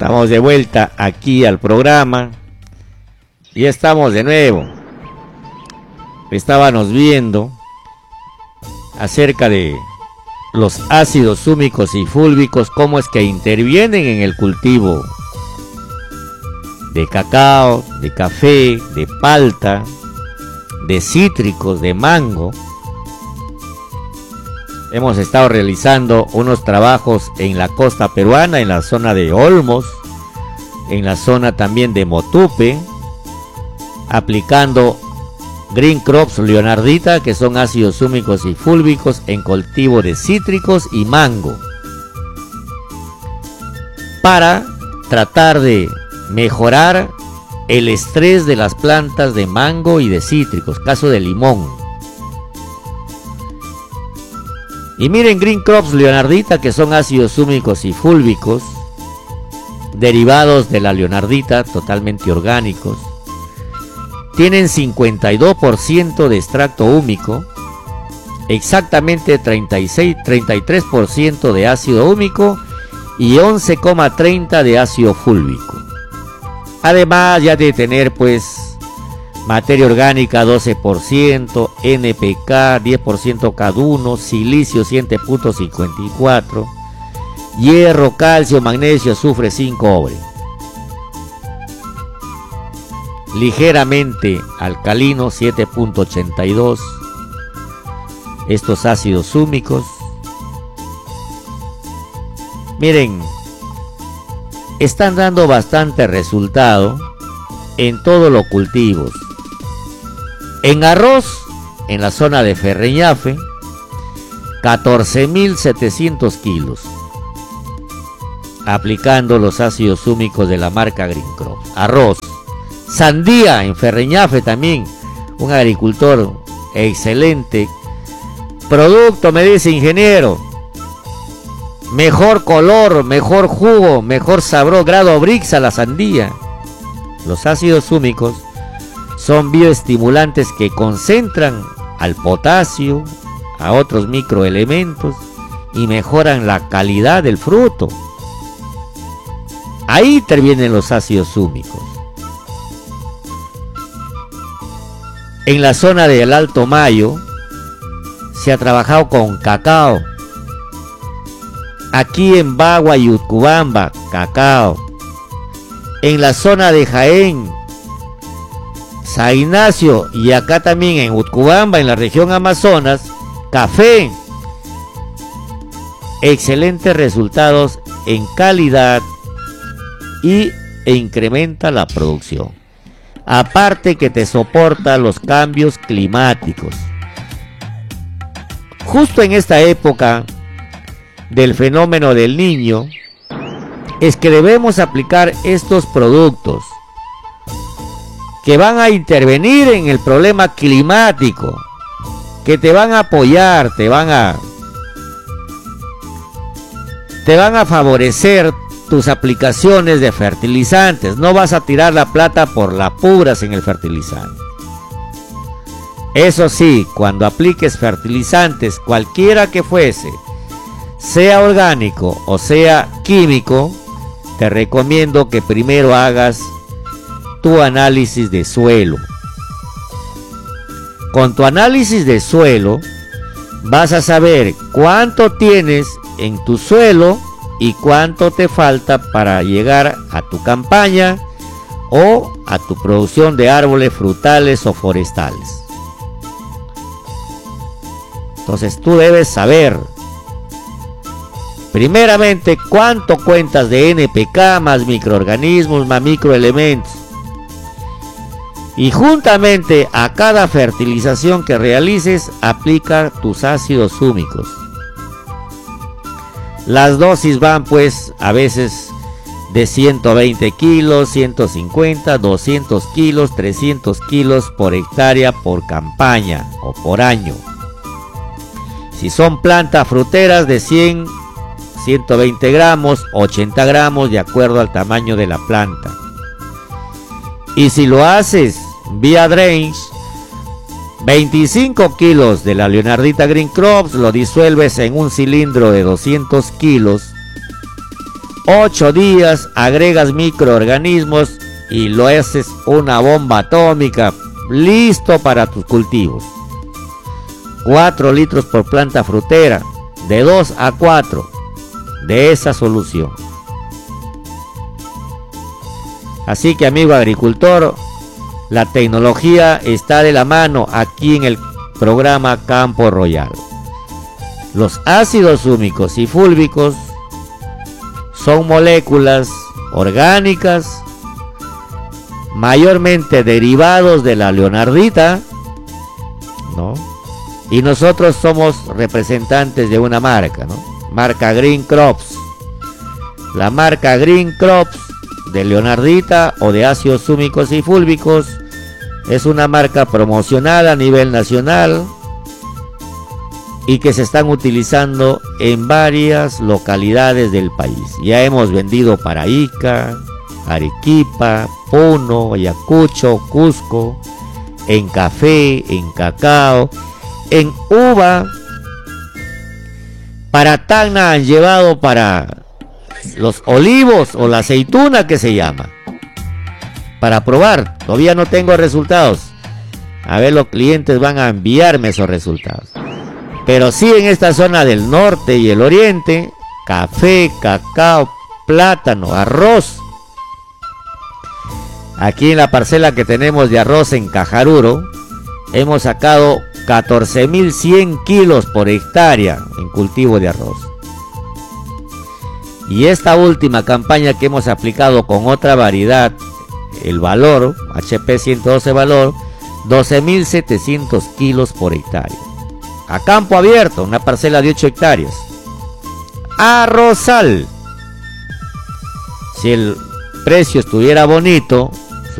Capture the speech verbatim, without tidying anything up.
Estamos de vuelta aquí al programa. Y estamos de nuevo. Estábamos viendo acerca de los ácidos húmicos y fúlvicos, cómo es que intervienen en el cultivo de cacao, de café, de palta, de cítricos, de mango. Hemos estado realizando unos trabajos en la costa peruana, en la zona de Olmos, en la zona también de Motupe, aplicando Green Crops Leonardita, que son ácidos húmicos y fúlvicos en cultivo de cítricos y mango, para tratar de mejorar el estrés de las plantas de mango y de cítricos, caso de limón. Y miren, Green Crops Leonardita, que son ácidos húmicos y fúlvicos derivados de la leonardita, totalmente orgánicos, tienen cincuenta y dos por ciento de extracto húmico, exactamente treinta y seis, treinta y tres por ciento de ácido húmico y once coma treinta de ácido fúlvico. Además ya de tener pues materia orgánica doce por ciento, N P K diez por ciento cada uno, silicio siete punto cincuenta y cuatro, hierro, calcio, magnesio, azufre, zinc, cobre. Ligeramente alcalino siete punto ochenta y dos. Estos ácidos húmicos, miren, están dando bastante resultado en todos los cultivos. En arroz, en la zona de Ferreñafe, catorce mil setecientos kilos, aplicando los ácidos húmicos de la marca Green Crops. Arroz. Sandía en Ferreñafe también, un agricultor excelente. Producto, me dice ingeniero, mejor color, mejor jugo, mejor sabor, grado Brix a la sandía. Los ácidos húmicos son bioestimulantes que concentran al potasio, a otros microelementos y mejoran la calidad del fruto. Ahí intervienen los ácidos húmicos. En la zona del Alto Mayo se ha trabajado con cacao. Aquí en Bagua y Utcubamba, cacao. En la zona de Jaén, San Ignacio, y acá también en Utcubamba, en la región Amazonas, café. Excelentes resultados en calidad y e incrementa la producción. Aparte que te soporta los cambios climáticos. Justo en esta época del fenómeno del Niño es que debemos aplicar estos productos que van a intervenir en el problema climático, que te van a apoyar, te van a te van a favorecer tus aplicaciones de fertilizantes. No vas a tirar la plata por la puras en el fertilizante. Eso sí, cuando apliques fertilizantes, cualquiera que fuese, sea orgánico o sea químico, te recomiendo que primero hagas tu análisis de suelo. Con tu análisis de suelo vas a saber cuánto tienes en tu suelo y cuánto te falta para llegar a tu campaña o a tu producción de árboles frutales o forestales. Entonces tú debes saber primeramente cuánto cuentas de N P K más microorganismos más microelementos, y juntamente a cada fertilización que realices aplica tus ácidos húmicos. Las dosis van pues a veces de ciento veinte kilos, ciento cincuenta, doscientos kilos, trescientos kilos por hectárea por campaña o por año. Si son plantas fruteras de cien, ciento veinte gramos, ochenta gramos de acuerdo al tamaño de la planta. Y si lo haces vía drainage, veinticinco kilos de la Leonardita Green Crops lo disuelves en un cilindro de doscientos kilos ocho días agregas microorganismos y lo haces una bomba atómica, listo para tus cultivos. cuatro litros por planta frutera, de dos a cuatro de esa solución. Así que, amigo agricultor, la tecnología está de la mano aquí en el programa Campo Royal. Los ácidos húmicos y fúlvicos son moléculas orgánicas, mayormente derivados de la leonardita, ¿no? Y nosotros somos representantes de una marca, ¿no? Marca Green Crops. La marca Green Crops de leonardita o de ácidos húmicos y fúlvicos es una marca promocionada a nivel nacional y que se están utilizando en varias localidades del país. Ya hemos vendido para Ica, Arequipa, Puno, Ayacucho, Cusco, en café, en cacao, en uva. Para Tacna han llevado para los olivos o la aceituna que se llama, para probar. Todavía no tengo resultados. A ver, los clientes van a enviarme esos resultados. Pero sí, en esta zona del norte y el oriente, café, cacao, plátano, arroz. Aquí en la parcela que tenemos de arroz en Cajaruro, hemos sacado catorce mil cien kilos por hectárea en cultivo de arroz. Y esta última campaña que hemos aplicado con otra variedad, el Valor, H P ciento doce Valor, doce mil setecientos kilos por hectárea. A campo abierto, una parcela de ocho hectáreas. Arrozal. Si el precio estuviera bonito,